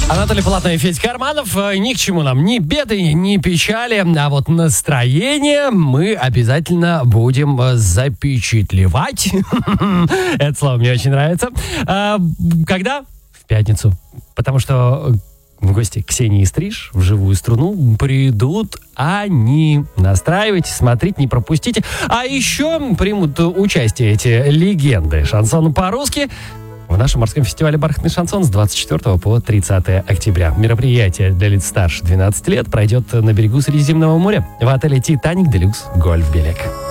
Анатолий Полотно и Федь Карманов. Ни к чему нам ни беды, ни печали, а вот настроение мы обязательно будем запечатлевать. Это слово мне очень нравится. Когда? В пятницу. Потому что в гости Ксении Стриж в живую струну придут они. Настраивайтесь, смотрите, не пропустите. А еще примут участие эти легенды шансона по-русски в нашем морском фестивале «Бархатный шансон» с 24 по 30 октября. Мероприятие для лиц старше 12 лет пройдет на берегу Средиземного моря в отеле «Титаник Делюкс Гольф Белек».